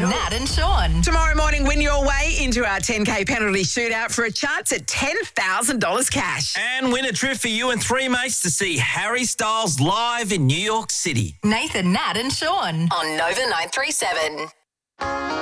Nat and Sean. Tomorrow morning, win your way into our 10K penalty shootout for a chance at $10,000 cash. And win a trip for you and three mates to see Harry Styles live in New York City. Nathan, Nat and Sean on Nova 937.